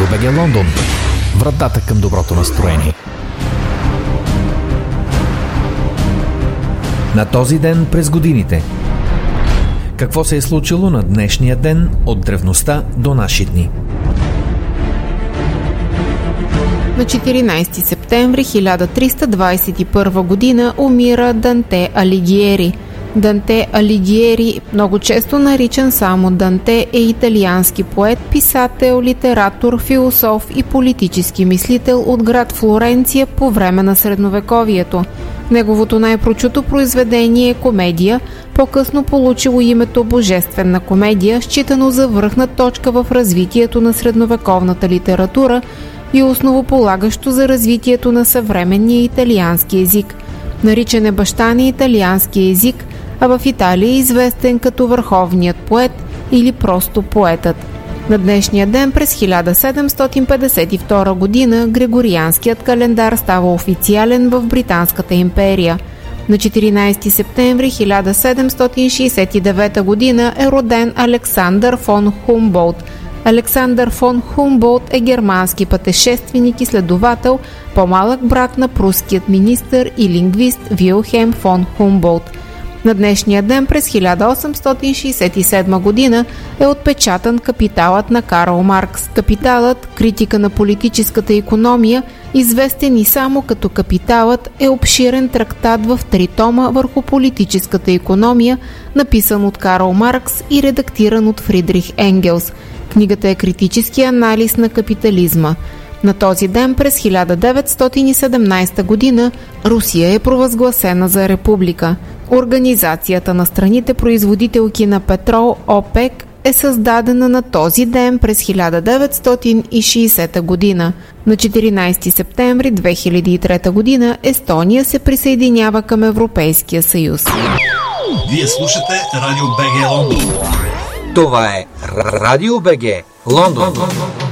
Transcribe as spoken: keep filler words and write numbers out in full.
Радио БГ Лондон. Вратата към доброто настроение. На този ден през годините. Какво се е случило на днешния ден от древността до наши дни? На четиринайсети септември хиляда триста двайсет и първа година умира Данте Алигиери. Данте Алигиери, много често наричан само Данте, е италиански поет, писател, литератор, философ и политически мислител от град Флоренция по време на средновековието. Неговото най-прочуто произведение е комедия, по-късно получило името Божествена комедия, считано за връхна точка в развитието на средновековната литература и основополагащо за развитието на съвременния италиански език. Наричан е баща на италиански език, а в Италия е известен като върховният поет или просто поетът. На днешния ден през хиляда седемстотин петдесет и втора година Григорианският календар става официален в Британската империя. На четиринайсети септември хиляда седемстотин шейсет и девета година е роден Александър фон Хумболт. Александър фон Хумболт е германски пътешественик и следовател, по-малък брат на пруският министър и лингвист Вилхелм фон Хумболт. На днешния ден през хиляда осемстотин шейсет и седма година е отпечатан Капиталът на Карл Маркс. Капиталът, критика на политическата икономия, известен и само като Капиталът, е обширен трактат в три тома върху политическата икономия, написан от Карл Маркс и редактиран от Фридрих Енгелс. Книгата е критически анализ на капитализма. На този ден през хиляда деветстотин и седемнайсета година Русия е провъзгласена за република. Организацията на страните производителки на петрол ОПЕК е създадена на този ден през хиляда деветстотин и шейсета година. На четиринайсети септември две хиляди и трета година Естония се присъединява към Европейския съюз. Вие слушате Радио БГ Лондон. Това е Радио БГ Лондон.